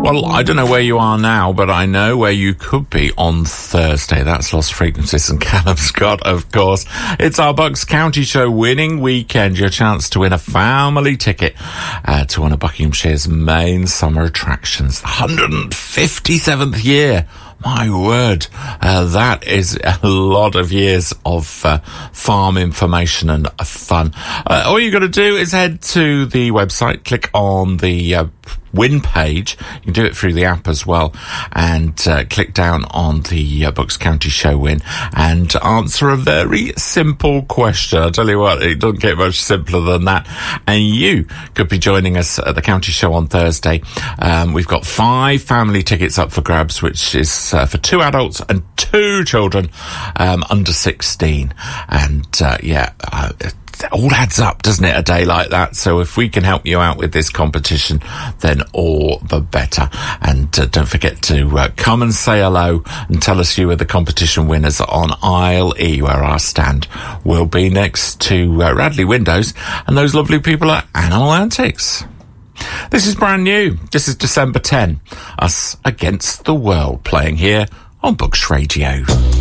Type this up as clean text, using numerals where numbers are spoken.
Well, I don't know where you are now, but I know where you could be on Thursday. That's Lost Frequencies and Callum Scott, of course. It's our Bucks County Show winning weekend. Your chance to win a family ticket to one of Buckinghamshire's main summer attractions. The 157th year. My word, that is a lot of years of farm information and fun. All you got to do is head to the website, click on the win page. You can do it through the app as well, and click down on the Bucks County Show win and answer a very simple question. I'll tell you what, it doesn't get much simpler than that. And you could be joining us at the County Show on Thursday. We've got 5 family tickets up for grabs, which is for 2 adults and 2 children under 16. And it all adds up, doesn't it, a day like that? So if we can help you out with this competition, then all the better. And don't forget to come and say hello and tell us you are the competition winners on Aisle E, where our stand will be next to Radley Windows and those lovely people at Animal Antics. This is brand new. This is December 10. Us Against the World, playing here on Bucks Radio.